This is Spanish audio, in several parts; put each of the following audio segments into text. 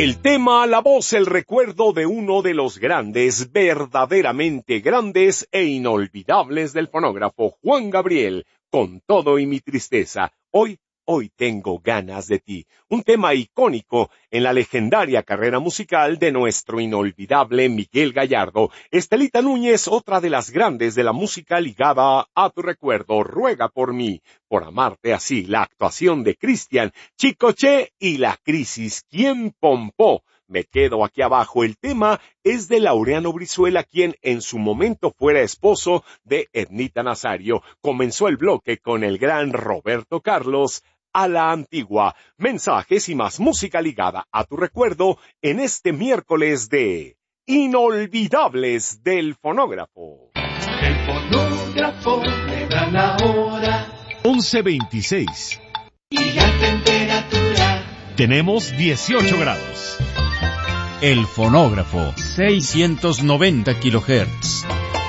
El tema, la voz, el recuerdo de uno de los grandes, verdaderamente grandes e inolvidables del fonógrafo, Juan Gabriel, Con todo y mi tristeza. Hoy tengo ganas de ti. Un tema icónico en la legendaria carrera musical de nuestro inolvidable Miguel Gallardo. Estelita Núñez, otra de las grandes de la música ligada a tu recuerdo, Ruega por mí, Por amarte así, la actuación de Cristian Chicoche y La crisis, ¿quién pompó? Me quedo aquí abajo. El tema es de Laureano Brizuela, quien en su momento fuera esposo de Ednita Nazario. Comenzó el bloque con el gran Roberto Carlos, A la antigua. Mensajes y más música ligada a tu recuerdo en este miércoles de Inolvidables del Fonógrafo. El fonógrafo le da la hora 11:26. y la temperatura. Tenemos 18 grados. El fonógrafo, 690 kHz.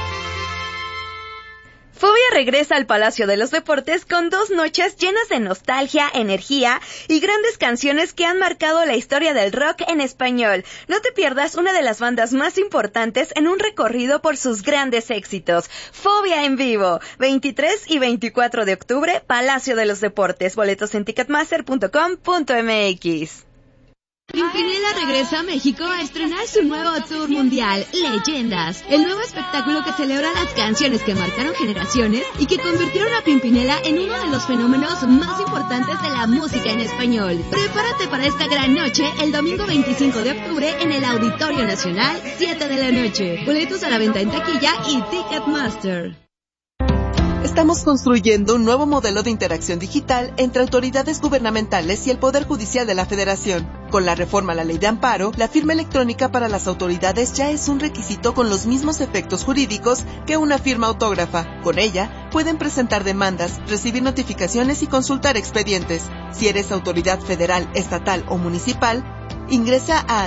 Fobia regresa al Palacio de los Deportes con 2 noches llenas de nostalgia, energía y grandes canciones que han marcado la historia del rock en español. No te pierdas una de las bandas más importantes en un recorrido por sus grandes éxitos. Fobia en vivo, 23 y 24 de octubre, Palacio de los Deportes. Boletos en ticketmaster.com.mx. Pimpinela regresa a México a estrenar su nuevo tour mundial, Leyendas, el nuevo espectáculo que celebra las canciones que marcaron generaciones y que convirtieron a Pimpinela en uno de los fenómenos más importantes de la música en español. Prepárate para esta gran noche el domingo 25 de octubre en el Auditorio Nacional, 7 de la noche. Boletos a la venta en taquilla y Ticketmaster. Estamos construyendo un nuevo modelo de interacción digital entre autoridades gubernamentales y el Poder Judicial de la Federación. Con la reforma a la Ley de Amparo, la firma electrónica para las autoridades ya es un requisito con los mismos efectos jurídicos que una firma autógrafa. Con ella, pueden presentar demandas, recibir notificaciones y consultar expedientes. Si eres autoridad federal, estatal o municipal, ingresa a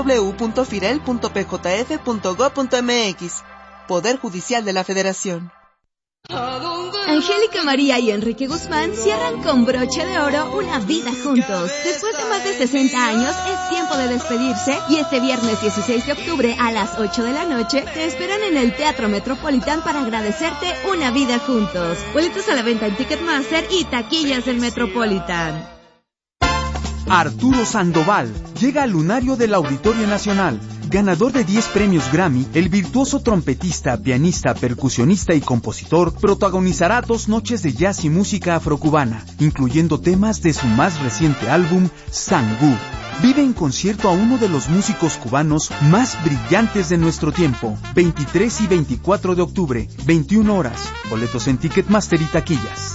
www.firel.pjf.gov.mx. Poder Judicial de la Federación. Angélica María y Enrique Guzmán cierran con broche de oro una vida juntos. Después de más de 60 años, es tiempo de despedirse y este viernes 16 de octubre a las 8 de la noche te esperan en el Teatro Metropolitan para agradecerte una vida juntos. Boletos a la venta en Ticketmaster y taquillas del Metropolitan. Arturo Sandoval llega al lunario del Auditorio Nacional. Ganador de 10 premios Grammy, el virtuoso trompetista, pianista, percusionista y compositor protagonizará 2 noches de jazz y música afrocubana, incluyendo temas de su más reciente álbum, Sangú. Vive en concierto a uno de los músicos cubanos más brillantes de nuestro tiempo. 23 y 24 de octubre, 21 horas. Boletos en Ticketmaster y taquillas.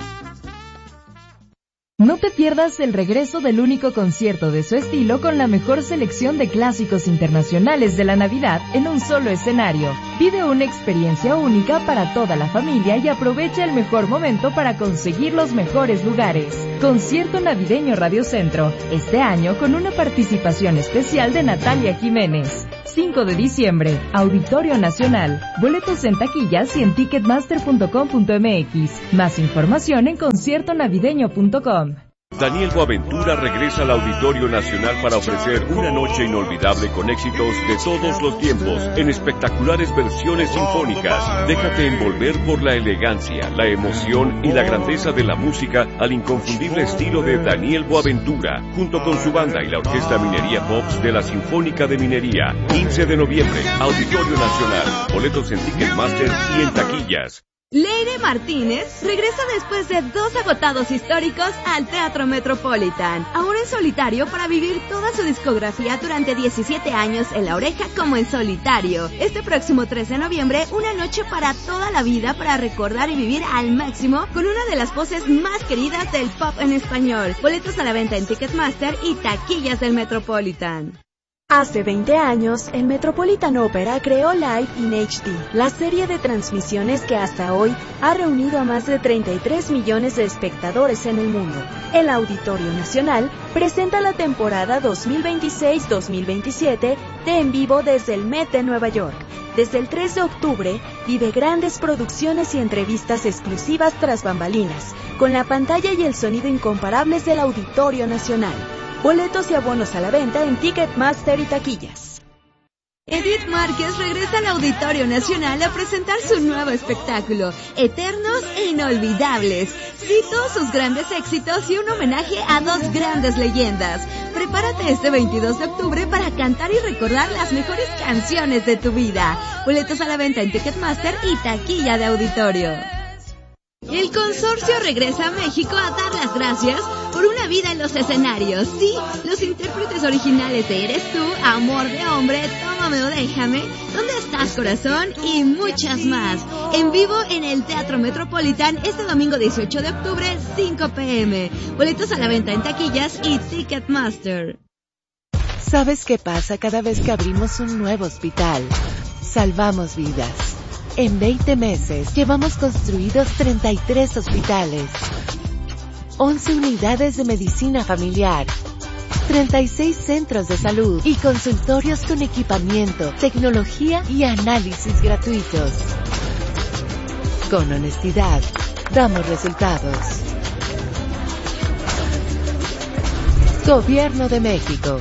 No te pierdas el regreso del único concierto de su estilo con la mejor selección de clásicos internacionales de la Navidad en un solo escenario. Vive una experiencia única para toda la familia y aprovecha el mejor momento para conseguir los mejores lugares. Concierto Navideño Radio Centro, este año con una participación especial de Natalia Jiménez. 5 de diciembre, Auditorio Nacional. Boletos en taquillas y en ticketmaster.com.mx. Más información en conciertonavideño.com. Daniel Boaventura regresa al Auditorio Nacional para ofrecer una noche inolvidable con éxitos de todos los tiempos, en espectaculares versiones sinfónicas. Déjate envolver por la elegancia, la emoción y la grandeza de la música al inconfundible estilo de Daniel Boaventura, junto con su banda y la Orquesta Minería Pops de la Sinfónica de Minería. 15 de noviembre, Auditorio Nacional. Boletos en Ticketmaster y en taquillas. Leire Martínez regresa después de 2 agotados históricos al Teatro Metropolitan, ahora en solitario para vivir toda su discografía durante 17 años en La Oreja como en solitario. Este próximo 3 de noviembre, una noche para toda la vida para recordar y vivir al máximo con una de las voces más queridas del pop en español. Boletos a la venta en Ticketmaster y taquillas del Metropolitan. Hace 20 años, el Metropolitan Opera creó Live in HD, la serie de transmisiones que hasta hoy ha reunido a más de 33 millones de espectadores en el mundo. El Auditorio Nacional presenta la temporada 2026-2027 de En Vivo desde el Met de Nueva York. Desde el 3 de octubre, vive grandes producciones y entrevistas exclusivas tras bambalinas, con la pantalla y el sonido incomparables del Auditorio Nacional. Boletos y abonos a la venta en Ticketmaster y taquillas. Edith Márquez regresa al Auditorio Nacional a presentar su nuevo espectáculo, Eternos e Inolvidables. Cito sus grandes éxitos y un homenaje a dos grandes leyendas. Prepárate este 22 de octubre para cantar y recordar las mejores canciones de tu vida. Boletos a la venta en Ticketmaster y taquilla de auditorio. El consorcio regresa a México a dar las gracias por una vida en los escenarios. Sí, los intérpretes originales de Eres tú, Amor de hombre, Tómame o déjame, ¿Dónde estás corazón? Y muchas más. En vivo en el Teatro Metropolitan este domingo 18 de octubre, 5 p.m. Boletos a la venta en taquillas y Ticketmaster. ¿Sabes qué pasa cada vez que abrimos un nuevo hospital? Salvamos vidas. En 20 meses llevamos construidos 33 hospitales, 11 unidades de medicina familiar, 36 centros de salud y consultorios con equipamiento, tecnología y análisis gratuitos. Con honestidad, damos resultados. Gobierno de México.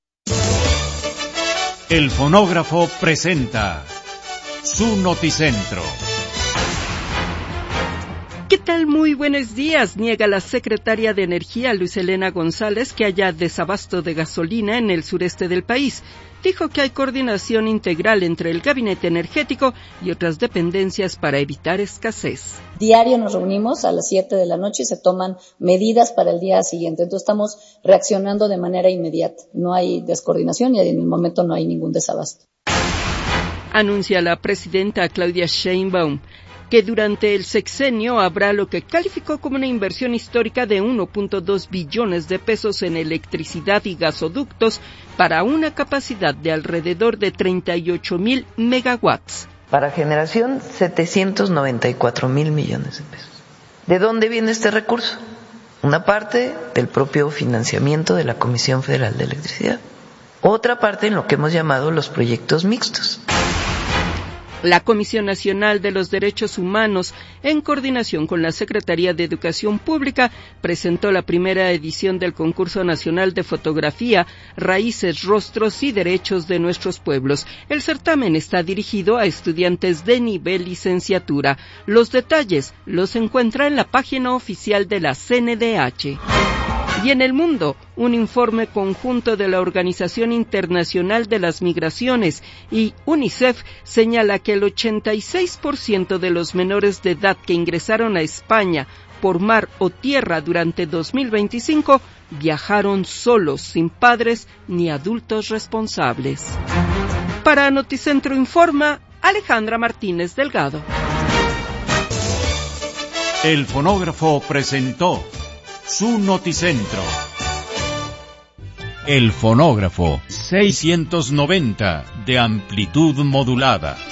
El fonógrafo presenta su Noticentro. ¿Qué tal? Muy buenos días. Niega la secretaria de Energía, Luz Helena González, que haya desabasto de gasolina en el sureste del país. Dijo que hay coordinación integral entre el gabinete energético y otras dependencias para evitar escasez. Diario nos reunimos a las 7 de la noche y se toman medidas para el día siguiente. Entonces estamos reaccionando de manera inmediata. No hay descoordinación y en el momento no hay ningún desabasto. Anuncia la presidenta Claudia Sheinbaum que durante el sexenio habrá lo que calificó como una inversión histórica de 1.2 billones de pesos en electricidad y gasoductos para una capacidad de alrededor de 38,000 megawatts. Para generación, 794,000 millones de pesos. ¿De dónde viene este recurso? Una parte del propio financiamiento de la Comisión Federal de Electricidad. Otra parte en lo que hemos llamado los proyectos mixtos. La Comisión Nacional de los Derechos Humanos, en coordinación con la Secretaría de Educación Pública, presentó la primera edición del Concurso Nacional de Fotografía, Raíces, Rostros y Derechos de Nuestros Pueblos. El certamen está dirigido a estudiantes de nivel licenciatura. Los detalles los encuentra en la página oficial de la CNDH. Y en el mundo, un informe conjunto de la Organización Internacional de las Migraciones y UNICEF señala que el 86% de los menores de edad que ingresaron a España por mar o tierra durante 2025 viajaron solos, sin padres ni adultos responsables. Para Noticentro Informa, Alejandra Martínez Delgado. El fonógrafo presentó su Noticentro. El fonógrafo 690 de amplitud modulada.